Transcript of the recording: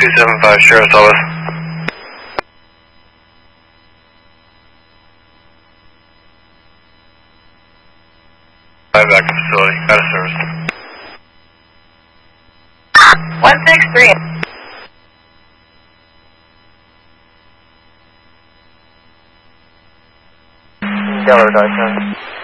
275, Sheriff's Office. Back to facility, out of service. 163. Delaware, Dark